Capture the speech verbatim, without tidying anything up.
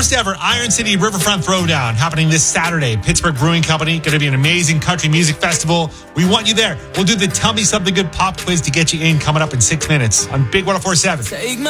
first ever Iron City Riverfront Throwdown happening this Saturday. Pittsburgh Brewing Company, going to be an amazing country music festival. We want you there. We'll do the Tell Me Something Good pop quiz to get you in coming up in six minutes on Big one oh four seven.